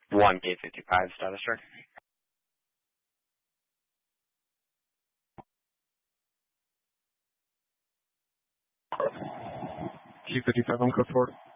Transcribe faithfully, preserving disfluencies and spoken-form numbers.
one K fifty-five status check. K fifty-five on code forward.